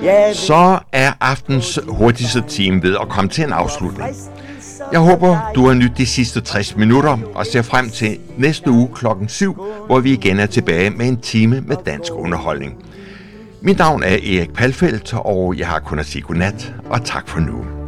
Så er aftens hurtigste time ved at komme til en afslutning. Jeg håber, du har nydt de sidste 60 minutter og ser frem til næste uge klokken 7, hvor vi igen er tilbage med en time med dansk underholdning. Mit navn er Erik Palfeldt, og jeg har kun at sige godnat og tak for nu.